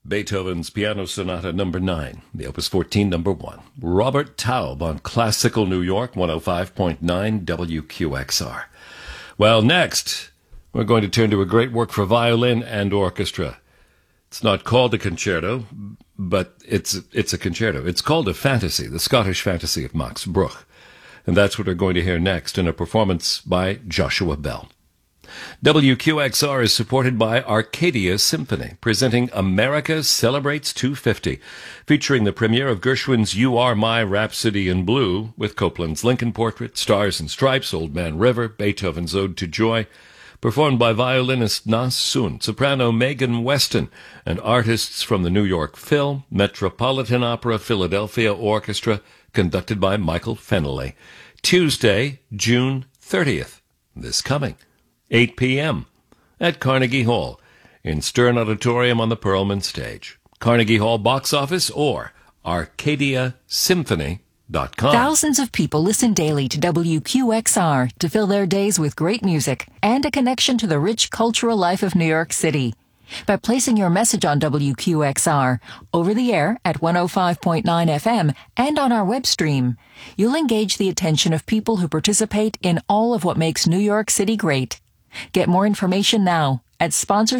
Beethoven's Piano Sonata Number 9, the Opus 14, Number 1. Robert Taub on Classical New York, 105.9 WQXR. Well, next, we're going to turn to a great work for violin and orchestra. It's not called a concerto, but it's a concerto. It's called a fantasy, the Scottish fantasy of Max Bruch. And that's what we're going to hear next in a performance by Joshua Bell. WQXR is supported by Arcadia Symphony, presenting America Celebrates 250, featuring the premiere of Gershwin's You Are My Rhapsody in Blue, with Copland's Lincoln Portrait, Stars and Stripes, Old Man River, Beethoven's Ode to Joy, performed by violinist Nas Soon, soprano Megan Weston, and artists from the New York Phil, Metropolitan Opera, Philadelphia Orchestra, conducted by Michael Fennelly. Tuesday, June 30th, this coming, 8 p.m. at Carnegie Hall, in Stern Auditorium on the Perlman stage. Carnegie Hall box office or ArcadiaSymphony.com. Thousands of people listen daily to WQXR to fill their days with great music and a connection to the rich cultural life of New York City. By placing your message on WQXR, over the air at 105.9 FM and on our web stream, you'll engage the attention of people who participate in all of what makes New York City great. Get more information now at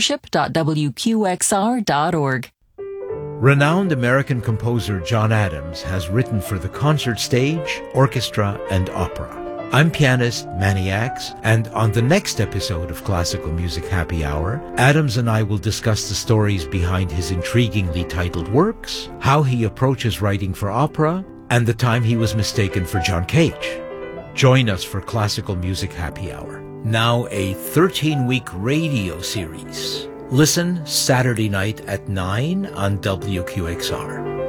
sponsorship.wqxr.org. Renowned American composer John Adams has written for the concert stage, orchestra, and opera. I'm pianist Manny Axe, and on the next episode of Classical Music Happy Hour, Adams and I will discuss the stories behind his intriguingly titled works, how he approaches writing for opera, and the time he was mistaken for John Cage. Join us for Classical Music Happy Hour, now a 13-week radio series. Listen Saturday night at 9 on WQXR.